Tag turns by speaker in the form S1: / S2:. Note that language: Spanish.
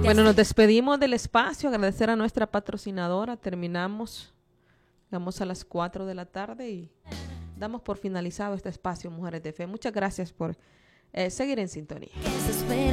S1: Bueno, nos despedimos del espacio, agradecer a nuestra patrocinadora, terminamos, llegamos a las 4 de la tarde y damos por finalizado este espacio Mujeres de Fe. Muchas gracias por seguir en sintonía.